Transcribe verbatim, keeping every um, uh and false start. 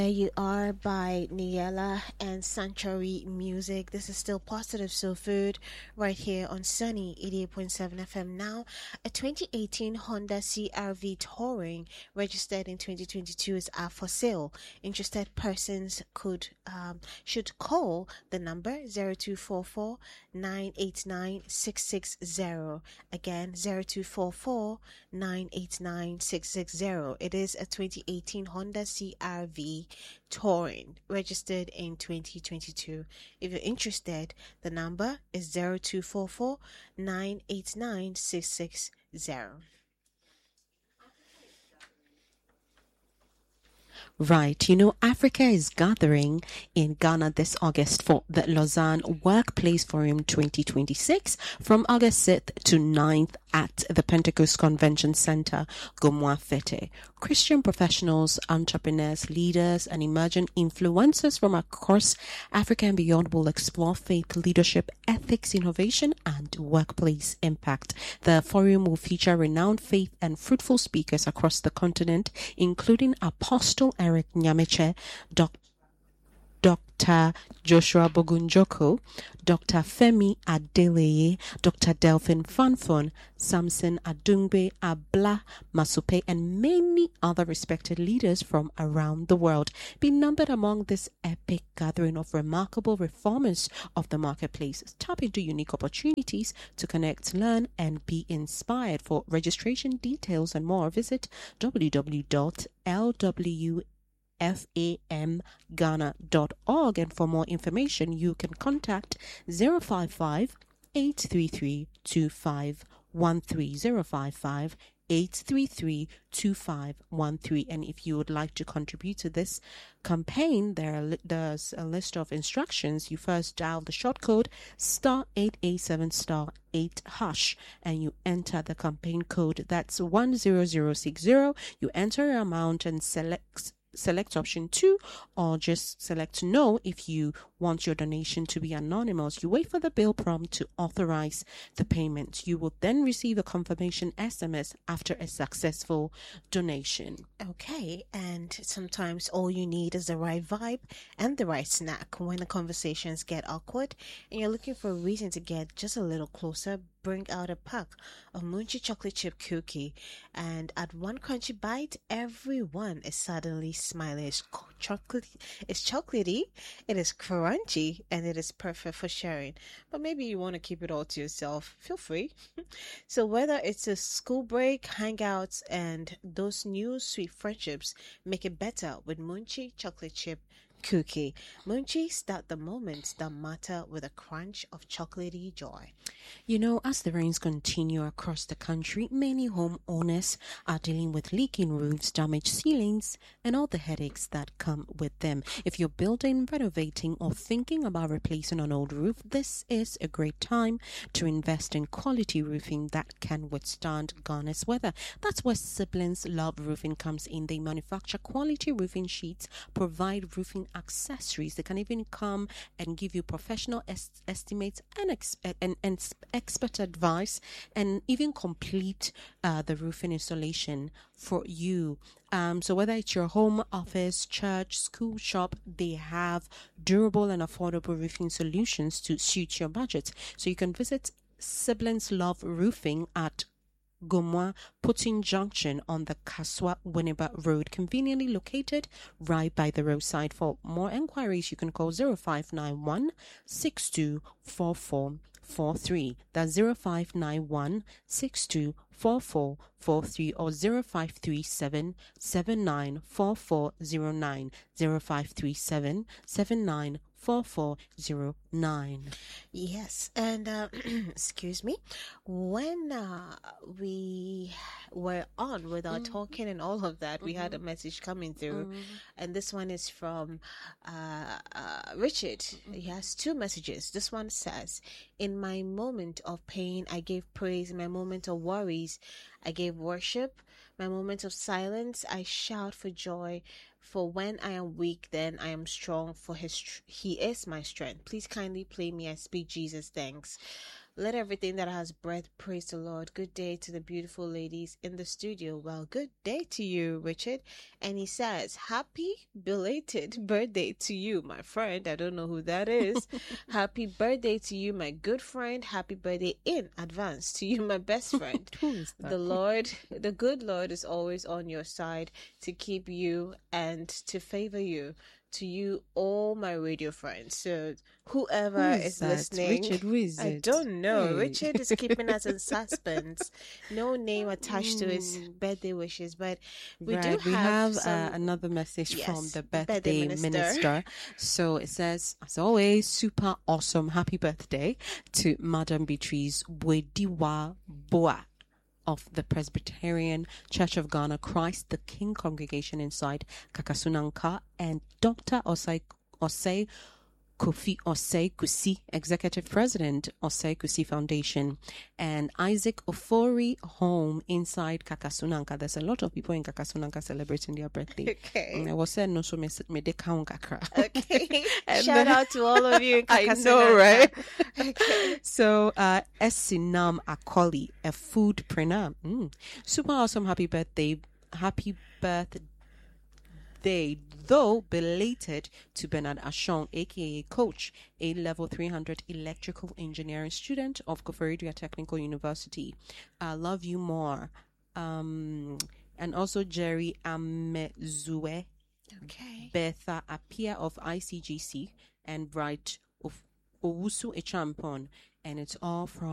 There you are by Niela and Sanctuary Music. This is still Positive Soul Food right here on Sunny eighty-eight point seven F M now. A twenty eighteen Honda C R V Touring registered in twenty twenty-two is up for sale. Interested persons could um, should call the number zero two four four nine eight nine six six zero. Again, zero two four four nine eight nine six six zero. It is a twenty eighteen Honda C R V Touring registered in twenty twenty-two. If you're interested, the number is zero two four four nine eight nine six six zero. Right, you know, Africa is gathering in Ghana this August for the Lausanne Workplace Forum twenty twenty-six from August sixth to ninth at the Pentecost Convention Center, Gomwa Fete. Christian professionals, entrepreneurs, leaders, and emerging influencers from across Africa and beyond will explore faith, leadership, ethics, innovation, and workplace impact. The forum will feature renowned faith and fruitful speakers across the continent, including Apostle Eric Nyameche, Doctor Doctor Joshua Bogunjoko, Doctor Femi Adeleye, Doctor Delphine Fanfon, Samson Adungbe, Abla Masupe, and many other respected leaders from around the world. Be numbered among this epic gathering of remarkable reformers of the marketplace. Tap into unique opportunities to connect, learn, and be inspired. For registration details and more, visit w w w dot l w fam ghana dot org, and for more information you can contact zero five five eight three three two five one three zero five five eight three three two five one three. And if you would like to contribute to this campaign, there are, there's a list of instructions. You first dial the short code star eight eight seven star eight hash and you enter the campaign code. That's one zero zero six zero. You enter your amount and select select option two, or just select no if you want your donation to be anonymous. You wait for the bill prompt to authorize the payment. You will then receive a confirmation S M S after a successful donation. Okay, and sometimes all you need is the right vibe and the right snack when the conversations get awkward and you're looking for a reason to get just a little closer. Bring out a pack of Munchie chocolate chip cookie, and at one crunchy bite, everyone is suddenly smiling. It's chocolate, it's chocolatey, it is crunchy, and it is perfect for sharing. But maybe you want to keep it all to yourself. Feel free. So whether it's a school break, hangouts, and those new sweet friendships, make it better with Munchie chocolate chip cookie. Munchie, start the moments that matter with a crunch of chocolatey joy. You know, as the rains continue across the country, many homeowners are dealing with leaking roofs, damaged ceilings, and all the headaches that come with them. If you're building, renovating, or thinking about replacing an old roof, this is a great time to invest in quality roofing that can withstand Ghana's weather. That's where Siblings Love Roofing comes in. They manufacture quality roofing sheets, provide roofing accessories. They can even come and give you professional est- estimates and, ex- and, and expert advice, and even complete uh, the roofing installation for you. Um, so whether it's your home, office, church, school, shop, they have durable and affordable roofing solutions to suit your budget. So you can visit Siblings Love Roofing at Gomwa Putin Junction on the Kaswa Winneba Road, conveniently located right by the roadside. For more enquiries, you can call zero five nine one six two four four four three. That's zero five nine one six two four four four three or zero five three seven seven nine four four zero nine zero five three seven seven nine four four zero nine. Yes, and uh, excuse me, when uh, we were on with our mm-hmm. talking and all of that, mm-hmm. we had a message coming through, mm-hmm. and this one is from uh, uh, Richard. Mm-hmm. He has two messages. This one says, in my moment of pain, I gave praise. In my moment of worries, I gave worship. My moment of silence, I shout for joy. For when I am weak, then I am strong, for his he is my strength. Please kindly play me. I speak Jesus. Thanks. Let everything that has breath praise the Lord. Good day to the beautiful ladies in the studio. Well, good day to you, Richard. And he says, happy belated birthday to you, my friend. I don't know who that is. Happy birthday to you, my good friend. Happy birthday in advance to you, my best friend. Who is that? The Lord, the good Lord is always on your side to keep you and to favor you. To you, all my radio friends. So whoever Who is is that? listening, Richard, who is I it? don't know. Hey. Richard is keeping us in suspense. No name attached to his birthday wishes, but we right. do we have, have some, uh, another message yes, from the birthday birthday, minister. minister. So it says, as always, super awesome happy birthday to Madam Beatrice Wediwa Boa of the Presbyterian Church of Ghana, Christ the King congregation inside Kakasunanka, and Doctor Osei Osei Kofi Osei Kusi, Executive President, Osei Kusi Foundation, and Isaac Ofori Home inside Kakasunanka. There's a lot of people in Kakasunanka celebrating their birthday. Okay. And I was saying, no, so me me de count kakra. Okay. And Shout then- out to all of you in I know, Kakasunanka. right? Okay. So, uh, Esinam Akoli, a foodpreneur. Mm. Super awesome. Happy birthday. Happy birthday. Though belated, to Bernard Ashong, aka Coach, a level three hundred electrical engineering student of Koforidua Technical University. I love you more. Um, and also Jerry Amezue, Okay. Betha Apia of I C G C, and Bright of Owusu Echampon. And it's all from